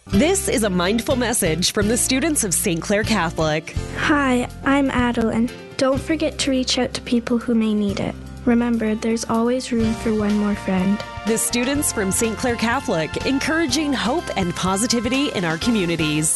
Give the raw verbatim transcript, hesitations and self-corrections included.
This is a mindful message from the students of Saint Clair Catholic. Hi, I'm Adeline. Don't forget to reach out to people who may need it. Remember, there's always room for one more friend. The students from Saint Clair Catholic, encouraging hope and positivity in our communities.